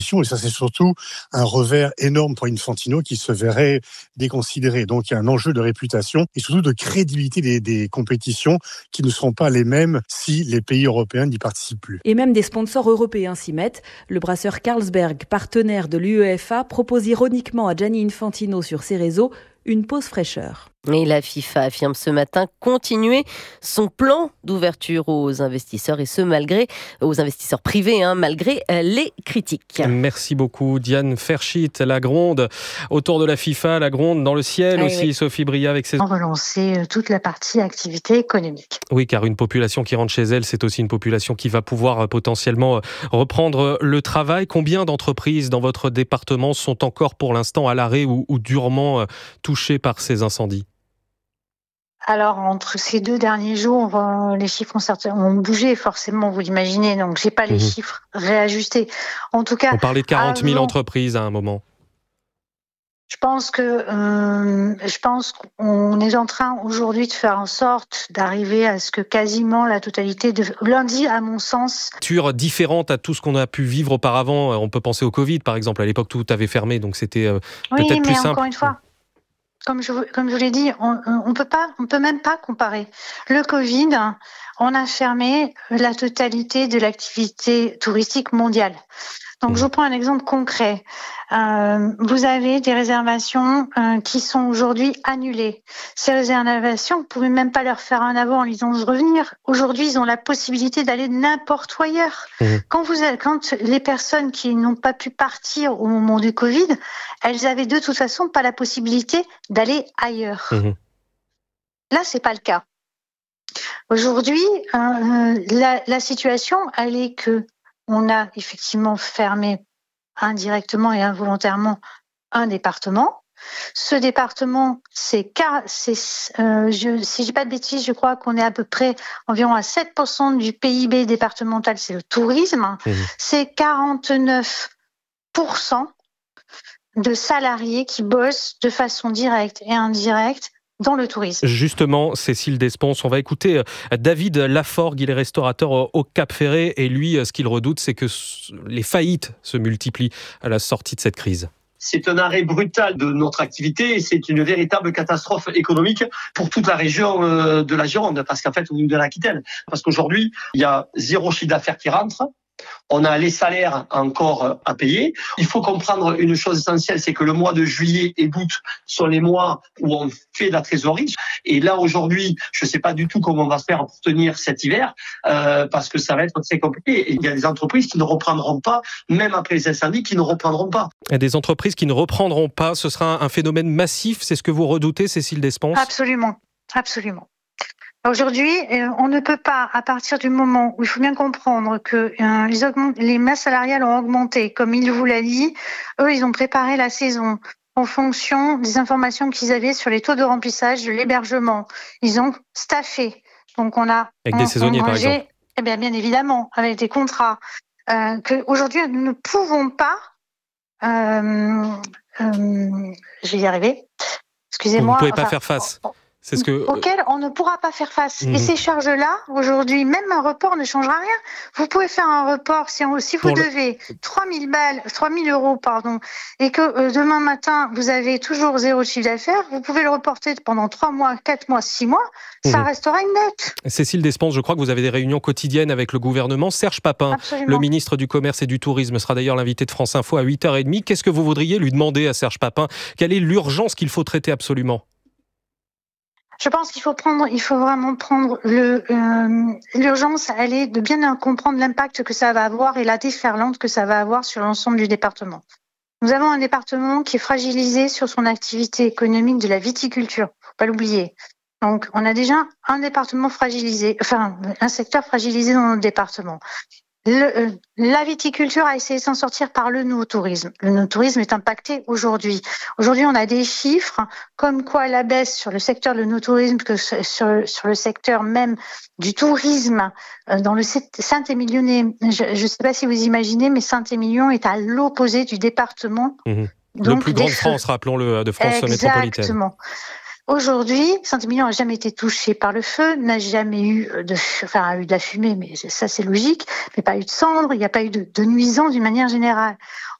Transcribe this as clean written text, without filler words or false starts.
Et ça, c'est surtout un revers énorme pour Infantino qui se verrait déconsidéré. Donc, il y a un enjeu de réputation et surtout de crédibilité des compétitions qui ne seront pas les mêmes si les pays européens n'y participent plus. Et même des sponsors européens s'y mettent. Le brasseur Carlsberg, partenaire de l'UEFA, propose ironiquement à Gianni Infantino sur ses réseaux une pause fraîcheur. Et la FIFA affirme ce matin continuer son plan d'ouverture aux investisseurs et ce malgré aux investisseurs privés, malgré les critiques. Merci beaucoup Diane Ferschit. La gronde autour de la FIFA, la gronde dans le ciel aussi, oui. Sophie Bria avec ses... Relancer toute la partie activité économique. Oui, car une population qui rentre chez elle, c'est aussi une population qui va pouvoir potentiellement reprendre le travail. Combien d'entreprises dans votre département sont encore pour l'instant à l'arrêt ou durement touchées par ces incendies ? Alors, entre ces 2 derniers jours, les chiffres ont bougé, forcément, vous l'imaginez. Donc, j'ai pas les chiffres réajustés. En tout cas, on parlait de 40 000 entreprises à un moment. Je pense qu'on est en train aujourd'hui de faire en sorte d'arriver à ce que quasiment la totalité de lundi, à mon sens. Différente à tout ce qu'on a pu vivre auparavant. On peut penser au Covid, par exemple. À l'époque, tout avait fermé, donc c'était peut-être plus simple. Oui, mais encore une fois. Comme je vous l'ai dit, on peut même pas comparer. Le Covid, on a fermé la totalité de l'activité touristique mondiale. Donc, je vous prends un exemple concret. Vous avez des réservations qui sont aujourd'hui annulées. Ces réservations, vous pouvez même pas leur faire un avant en disant de revenir. Aujourd'hui, ils ont la possibilité d'aller n'importe où ailleurs. Quand les personnes qui n'ont pas pu partir au moment du Covid, elles avaient de toute façon pas la possibilité d'aller ailleurs. Là, c'est pas le cas. Aujourd'hui, la situation, elle est que on a effectivement fermé indirectement et involontairement un département. Ce département, si je dis pas de bêtises, je crois qu'on est à peu près environ à 7% du PIB départemental, c'est le tourisme. C'est 49% de salariés qui bossent de façon directe et indirecte dans le tourisme. Justement, Cécile Desponces, on va écouter David Laforgue, il est restaurateur au Cap Ferret et lui, ce qu'il redoute, c'est que les faillites se multiplient à la sortie de cette crise. C'est un arrêt brutal de notre activité et c'est une véritable catastrophe économique pour toute la région de la Gironde, parce qu'en fait, ou de l'Aquitaine. Parce qu'aujourd'hui, il y a 0 chiffre d'affaires qui rentre. On a les salaires encore à payer. Il faut comprendre une chose essentielle, c'est que le mois de juillet et d'août sont les mois où on fait de la trésorerie. Et là, aujourd'hui, je ne sais pas du tout comment on va faire pour tenir cet hiver, parce que ça va être très compliqué. Et il y a des entreprises qui ne reprendront pas, même après les incendies, qui ne reprendront pas. Et des entreprises qui ne reprendront pas, ce sera un phénomène massif, c'est ce que vous redoutez, Cécile Desponces ? Absolument, absolument. Aujourd'hui, on ne peut pas, à partir du moment où il faut bien comprendre que les masses salariales ont augmenté, comme il vous l'a dit, eux, ils ont préparé la saison en fonction des informations qu'ils avaient sur les taux de remplissage de l'hébergement. Ils ont staffé. Donc, avec des saisonniers, par exemple. Eh bien évidemment, avec des contrats. Qu'aujourd'hui, nous ne pouvons pas... je vais y arriver. Excusez-moi. Vous ne pouvez pas faire face. C'est auquel on ne pourra pas faire face. Et ces charges-là, aujourd'hui, même un report ne changera rien. Vous pouvez faire un report si vous devez 3 000 euros, et que demain matin, vous avez toujours 0 chiffre d'affaires, vous pouvez le reporter pendant 3 mois, 4 mois, 6 mois, ça restera une dette. Cécile Desponces, je crois que vous avez des réunions quotidiennes avec le gouvernement. Serge Papin, le ministre du Commerce et du Tourisme, sera d'ailleurs l'invité de France Info à 8h30. Qu'est-ce que vous voudriez lui demander à Serge Papin ? Quelle est l'urgence qu'il faut traiter absolument ? Je pense qu'il faut vraiment prendre l'urgence, elle est de bien comprendre l'impact que ça va avoir et la déferlante que ça va avoir sur l'ensemble du département. Nous avons un département qui est fragilisé sur son activité économique de la viticulture, faut pas l'oublier. Donc, on a déjà un département fragilisé, un secteur fragilisé dans notre département. La viticulture a essayé de s'en sortir par le no-tourisme. Le no-tourisme est impacté aujourd'hui. Aujourd'hui, on a des chiffres comme quoi la baisse sur le secteur de no-tourisme que sur le secteur même du tourisme dans le Saint-Émilionnais. Je ne sais pas si vous imaginez, mais Saint-Émilion est à l'opposé du département. Le plus grand de France, rappelons-le, de France métropolitaine. Exactement. Aujourd'hui, Saint-Émilion n'a jamais été touché par le feu, n'a jamais eu a eu de la fumée, mais ça c'est logique, mais pas eu de cendres, il n'y a pas eu de nuisance d'une manière générale.